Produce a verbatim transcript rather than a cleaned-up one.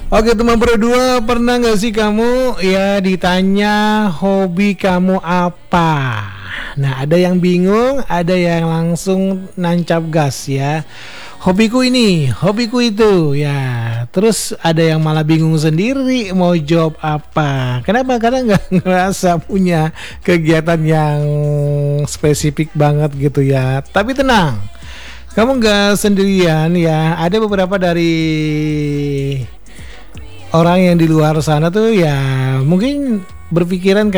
Oke teman berdua, pernah gak sih kamu ya ditanya hobi kamu apa? Nah ada yang bingung, ada yang langsung nancap gas ya. Hobiku ini, hobiku itu ya. Terus ada yang malah bingung sendiri mau jawab apa. Kenapa? Karena nggak ngerasa punya kegiatan yang spesifik banget gitu ya. Tapi tenang, kamu nggak sendirian ya. Ada beberapa dari orang yang di luar sana tuh ya mungkin berpikiran